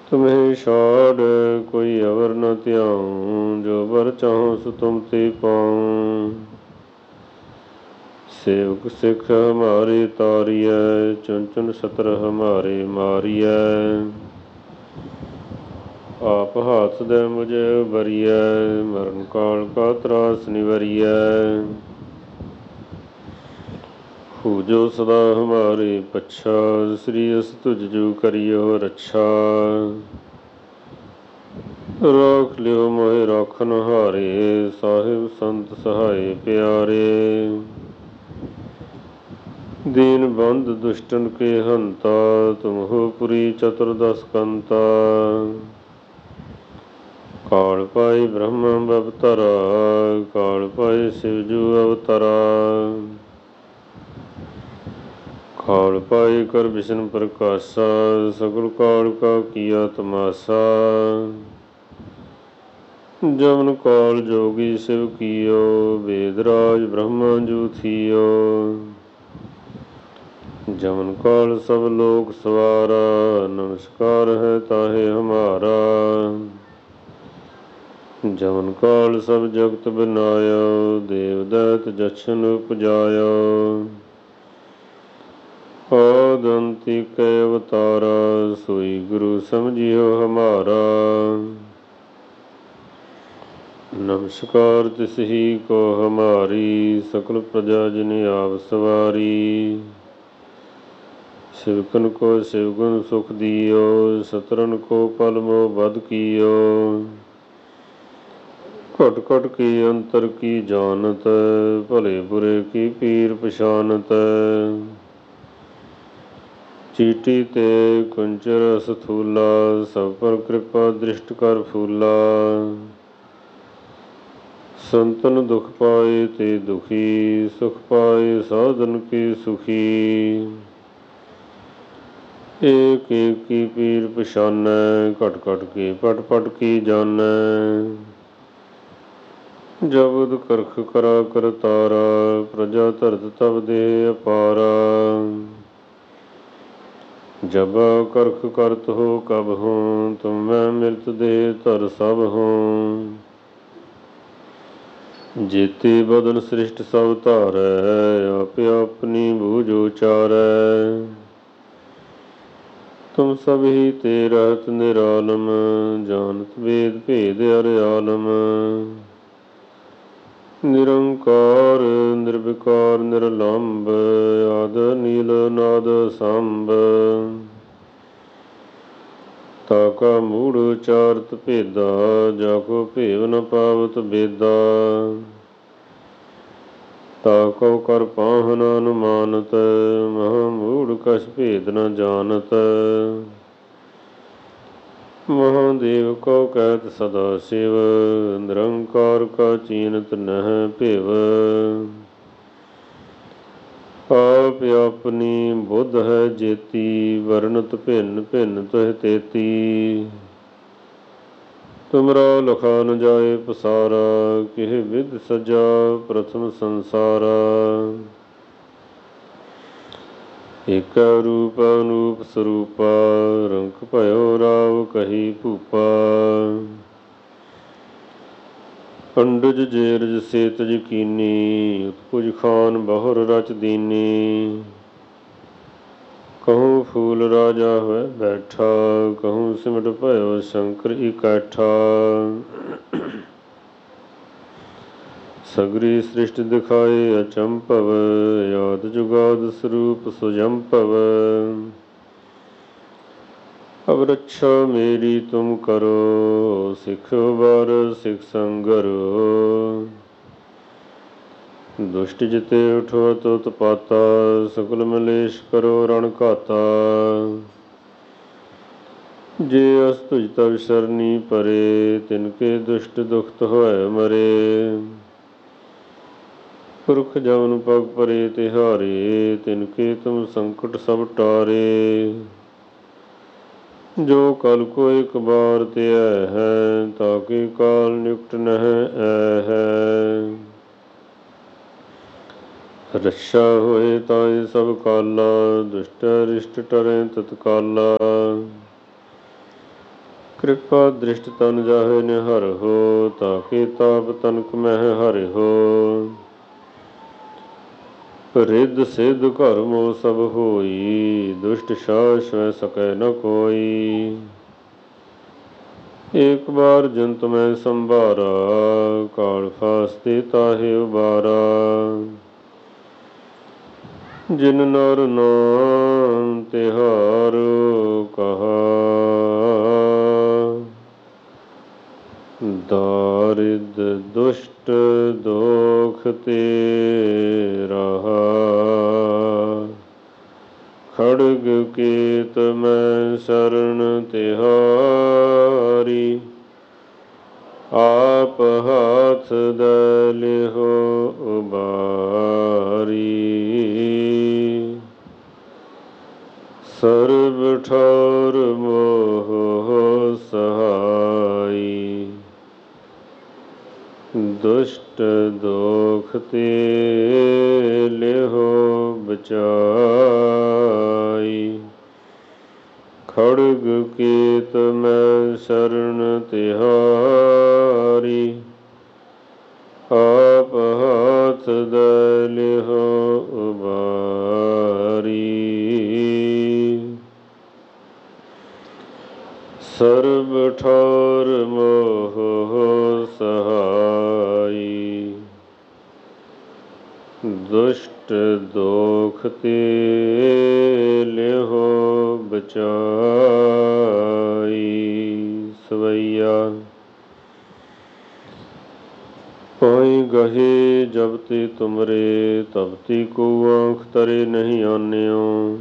तुम्हें छाड़ कोई अवर न त्याऊं, जो बर चाहूं सो तुम ते पाऊं। सेवक सिख हमारे तारिय, चुन चुन सतर हमारे मारिय। आप हाथ दे मुझे उबरिय, मरण काल का त्रास निवरिय। हो जो सदा हमारे पच्छा, श्री अस तुझ जो करियो रक्षा। राख लियो मोहे राखन हारे, साहिब संत सहाय प्यारे। दीन बंद दुष्टन के हंता, तुम हो पुरी चतुर्दश कंता। काल पाई ब्रह्म अवतरा, काल पाई शिवजू अवतरा। काल पाई कर विष्णु प्रकाशा, सगल काल का किया तमाशा। जमन काल जोगी शिव कियो, वेदराज ब्रह्मा जू थियो। जमन काल सब लोक सवारा, नमस्कार है ताहे हमारा। जमन काल सब जगत बनायो, देव दैत जछन उपजायो। आदि अंत कै अवतारा, सोई गुरु समझियो हमारा। नमस्कार तिसही को हमारी, सकल प्रजा जिन आप सवारी। शिवकन को शिवगुण सुख दियो, सतरन को पल मोह बद कियो। घट घट की अंतर की जानत, भले बुरे की पीर पछानत। चीटी ते कुंचर सथूला, सब पर कृपा दृष्ट कर फूला। संतन दुख पाए ते दुखी, सुख पाए साधन के सुखी। एक एक की पीर पछानै, घट घट की पट पट की जानै। जबद करख करा कर तारा, प्रजा धरत तब दे अपारा। जब करख करत हो कब हो, तुम मैं मिलत दे धर सब हो। जेते बदन सृष्ट सब धारै, आप अपनी बूझ उचारै। तुम सब ही ते रहत निरालम, जानत वेद भेद अर आलम। निरंकार निर्विकार निरलंब, आद नील नाद सांब। ताका मूढ़ उचारत भेदा, जाको भेव न पावत बेदा। ताको कर पाहन अनुमानत, महा मूढ़ कछ भेद न जानत। महादेव को कहत सदा शिव, निरंकार का चीनत नह भिव। आप अपनी बुद्ध है जेती, वर्णत भिन्न भिन्न तुह तेती। तुमरा लखा न जाए पसारा, किह विध सजा प्रथम संसारा। एक रूप अनूप स्वरूपा, रंक भयो राव कही भूपा। अंडज जेरज सेतज कीनी, उत्पुज खान बहुर रच दीनी। कहूँ फूल राजा हुए बैठा, कहूँ सिमट भयो शंकर इकट्ठा। सगरी सृष्टि दिखाए अचंभव, याद जुगाद स्वरूप सुजंभव। अब रक्षा मेरी तुम करो, सिखो बार सिख संगरो। दुष्ट जिते उठो तुत पाता, सकल मलेश करो रण घाता। जे अस तुझ तब शरणी परे, तिनके दुष्ट दुखत होए मरे। पुरख जमन पग परे तिहारे, तिनके तुम संकट सब टारे। जो कल को एक बार ते है, ताके काल निकट नह है। रक्षा होए ताए सब काला, दुष्ट अरिष्ट टरें तत्काला। ਕਿਰਪਾ ਦ੍ਰਿਸ਼ਟ ਤਨ ਜਾਹੇ ਨਿਹਰ ਹੋ, ਤਾਕੇ ਤਾਪ ਤਨਕ ਮਹਿ ਹਰਿ ਹੋ। ਰਿੱਧ ਸਿੱਧ ਘਰ ਮੋ ਸਭ ਹੋਈ, ਦੁਸ਼ਟ ਛਾਹ ਛੁਹ ਸਕੈ ਨ ਕੋਈ। ਏਕ ਬਾਰ ਜੰਤ ਮੈਂ ਸੰਭਾਰਾ, ਕਾਲ ਫਾਸਤੇ ਤਾਹੇ ਉਬਾਰਾ। ਜਿਨ ਨਰ ਨਾਮ ਤਿਹਾਰੁ ਕਹਾ, ਦਾਰਿਦ ਦੁਸ਼ਟ ਦੋਖ ਤੇ ਰਹਾ। ਖੜਗ ਕੇਤ ਮੈਂ ਸ਼ਰਨ ਤਿਹਾਰੀ, ਆਪ ਹਾਥ ਦੇ ਲਿਹੋ ਉਬਾਰੀ। ਸਰਬ ਠੌਰ ਮੋਹ ਸਹਾਈ, ਦੁਸ਼ਟ ਦੋਖ ਤੇ ਲਿਹੋ ਬਚਾਈ। ਖੜਗ ਕੇਤ ਮੈਂ ਸ਼ਰਨ ਤਿਹਾਰੀ, ਆਪ ਹਾਥ ਦੇ ਲਿਹੋ ਉਬਾਰੀ। ਸਰਬ ਠੌਰ ਮੋਹ ਸਹਾਈ, ਦੁਸ਼ਟ ਦੋਖ ਤੇ ਲਿਹੋ ਬਚਾਈ। ਸਵਈਆ ਪਾਈ ਗਹੇ ਜਬ ਤੇ ਤੁਮਰੇ, ਤਬ ਤੇ ਕੋ ਆਂਖ ਤਰੇ ਨਹੀਂ ਆਨਿਓ।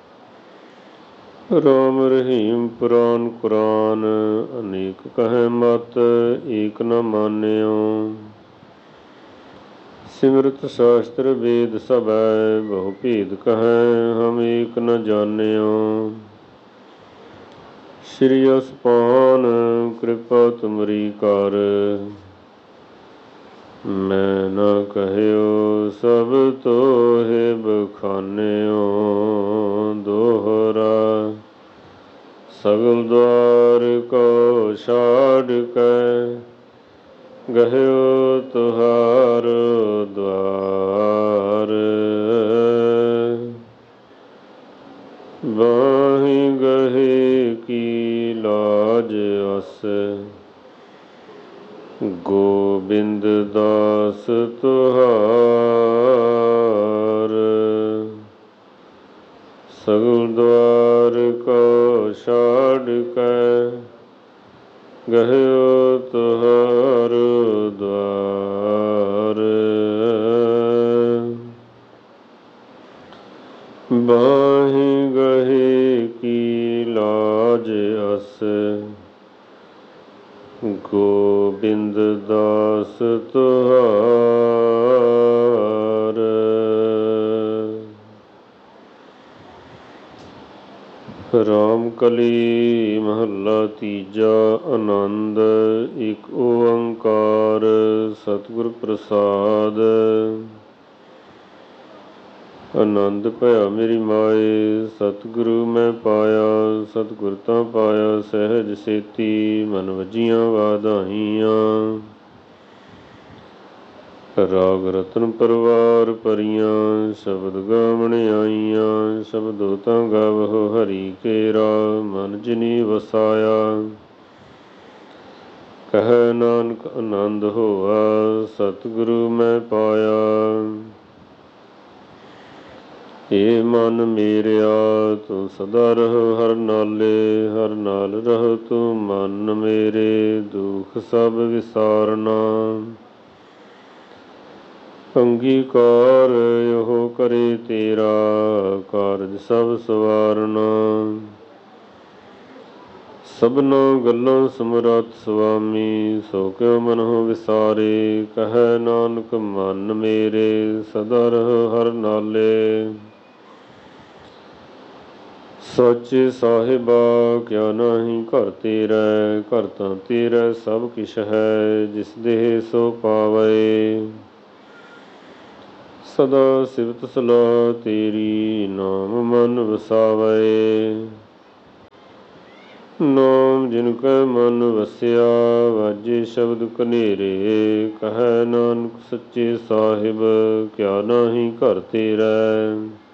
ਰਾਮ ਰਹੀਮ ਪੁਰਾਨ ਕੁਰਾਨ, ਅਨੇਕ ਕਹੈ ਮਤ ਏਕ ਨ ਮਾਨਿਓ। ਸਿਮਰਤ ਸ਼ਾਸਤਰ ਵੇਦ ਸਭੈ, ਬਹੁ ਭੇਦ ਕਹੈ ਹਮ ਏਕ ਨ ਜਾਨਿਓ। ਸ੍ਰੀ ਅਸਪਾਨ ਕਿਰਪਾ ਤੁਮਰੀ ਕਰ, ਮੈਂ ਨ ਕਹਿਓ ਸਭ ਤੋਹਿ ਬਖਾਨਿਓ। ਦੋਹਰਾ ਸਗਲ ਦੁਆਰ ਕੋ ਛਾੜ ਕੇ, ਗਹਿਓ ਤੁਹਾਰ ਦੁਆਰ। ਬਾਹੀ ਗਹੇ ਕੀ ਲਾਜ ਅਸ, ਗੋਬਿੰਦ ਦਾਸ ਤੁਹਾਰ। ਸਗਲ ਦੁਆਰ ਕੋ ਛਾੜ ਕੇ, ਗਹਿਓ ਤੁਹਾਰ ਦੁਆਰ। ਬਾਹੀ ਗਹੇ ਕੀ ਲਾਜ ਅਸ, ਗੋਬਿੰਦ ਦਾਸ ਤੁਹਾਰ। ਰਾਮ ਕਲੀ ਮਹੱਲਾ ਤੀਜਾ। ਆਨੰਦ ਇਕ ਓੰਕਾਰ ਸਤਿਗੁਰ ਪ੍ਰਸਾਦ। ਆਨੰਦ ਭਇਆ ਮੇਰੀ ਮਾਏ, ਸਤਿਗੁਰੂ ਮੈਂ ਪਾਇਆ। ਸਤਿਗੁਰ ਤਾਂ ਪਾਇਆ ਸਹਿਜ ਸੇਤੀ, ਮਨ ਵੱਜੀਆਂ ਵਾਧਾਈਆਂ। ਰਾਗ ਰਤਨ ਪਰਵਾਰ ਭਰੀਆਂ, ਸ਼ਬਦ ਗਾਵਣ ਆਈਆਂ। ਸ਼ਬਦੋ ਤਾਂ ਗਾਵਹੁ ਹਰੀ ਕੇਰਾ, ਮਨ ਜਿਨੀ ਵਸਾਇਆ। ਕਹਿ ਨਾਨਕ ਆਨੰਦ ਹੋਆ, ਸਤਿਗੁਰੂ ਮੈਂ ਪਾਇਆ। ਏ ਮਨ ਮੇਰਿਆ ਤੂੰ ਸਦਾ ਰਹਿ ਹਰ ਨਾਲੇ, ਹਰ ਨਾਲ ਰਹਿ ਤੂੰ ਮਨ ਮੇਰੇ। ਦੁਖ ਸਭ ਵਿਸਾਰਨਾ, ਅੰਗੀਕਾਰ ਇਹੋ ਕਰੇ ਤੇਰਾ। ਕਾਰਜ ਸਭ ਸਵਾਰਨਾ, ਸਭਨਾ ਗੱਲਾਂ ਸਮਰੱਥ ਸੁਆਮੀ। ਸੋ ਕਿਉ ਮਨਹੁ ਵਿਸਾਰੇ, ਕਹਿ ਨਾਨਕ ਮਨ ਮੇਰੇ। ਸਦਾ ਰਹਿ ਹਰ ਨਾਲੇ, ਸਾਚੇ ਸਾਹਿਬਾ ਕਿਆ ਨਾਹੀ ਘਰ ਤੇਰੈ। ਘਰ ਤਾਂ ਤੇਰਾ ਸਭ ਕਿਛ ਹੈ, ਜਿਸ ਦੇਹ ਸੋ ਪਾਵੈ। ਸਦਾ ਸਿਵਤ ਸਲਾਹ ਤੇਰੀ, ਨਾਮ ਮਨ ਵਸਾਵੈ। ਨਾਮ ਜਿਨ ਕੈ ਮਨ ਵਸਿਆ, ਵਾਜੇ ਸ਼ਬਦ ਕਨੇਰੇ। ਕਹੈ ਨਾਨਕ ਸੱਚੇ ਸਾਹਿਬ, ਕਿਆ ਨਾਹੀ ਘਰ ਤੇਰੈ।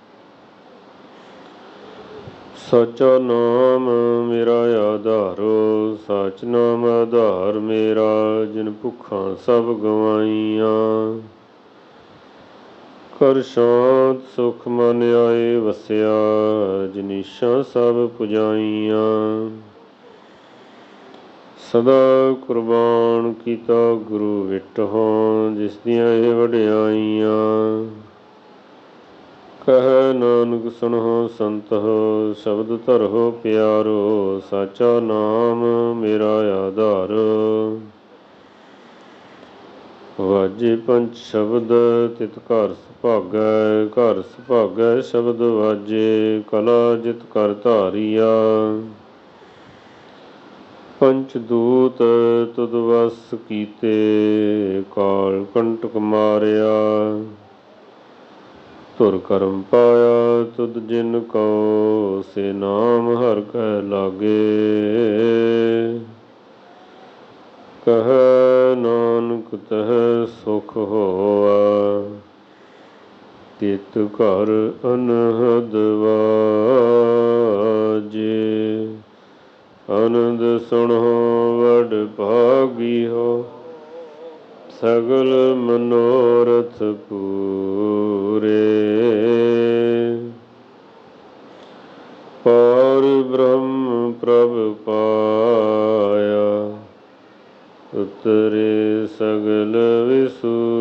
ਸਾਚਾ ਨਾਮ ਮੇਰਾ ਆਧਾਰੋ, ਸਾਚ ਨਾਮ ਆਧਾਰ ਮੇਰਾ। ਜਿਨ ਭੁੱਖਾਂ ਸਭ ਗਵਾਈਆਂ, ਕਰ ਸ਼ਾਂਤ ਸੁਖ ਮਨ ਆਏ ਵਸਿਆ। ਜਿਨੀਸ਼ਾਂ ਸਭ ਪੁਜਾਈਆਂ, ਸਦਾ ਕੁਰਬਾਨ ਕੀਤਾ ਗੁਰੂ ਵਿਟਹੁ। ਜਿਸ ਦੀਆਂ ਇਹ ਵਡਿਆਈਆਂ, ਕਹਿ ਨਾਨਕ ਸੁਣਹੁ ਸੰਤਹੁ। ਸ਼ਬਦ ਧਰਹੁ ਪਿਆਰੋ, ਸਾਚਾ ਨਾਮ ਮੇਰਾ ਆਧਾਰ। ਵਾਜੇ ਪੰਚ ਸ਼ਬਦ ਤਿਤ ਘਰ ਸੁਭਾਗੈ। ਘਰ ਸੁਭਾਗੈ ਸ਼ਬਦ ਵਾਜੇ, ਕਲਾ ਜਿਤ ਕਰ ਧਾਰੀਆ। ਪੰਚ ਦੂਤ ਤੁਧ ਵਸ ਕੀਤੇ, ਕਾਲ ਕੰਟਕ ਮਾਰਿਆ। ਧੁਰ ਕਰਮ ਪਾਇਆ ਤੁਧ ਜਿਨ ਕਉ, ਸੇ ਨਾਮ ਹਰਿ ਕੈ ਲਾਗੇ। ਕਹਿ ਨਾਨਕ ਤਹ ਸੁਖ ਹੋਆ, ਤਿਤ ਘਰ ਅਨਹਦ ਵਾਜੇ। ਆਨੰਦ ਸੁਣਹੁ ਵਡ ਭਾਗੀਹੁ, ਸਗਲ ਮਨੋਰਥ ਪੂਰੇ। ਪਾਰ ਬ੍ਰਹਮ ਪ੍ਰਭ ਪਾਇਆ, ਉਤਰੇ ਸਗਲ ਵਿਸੂਰੇ।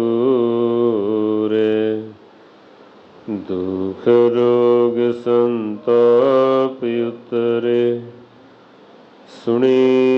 ਦੁਖ ਰੋਗ ਸੰਤਾਪ ਉਤਰੇ, ਸੁਣੀ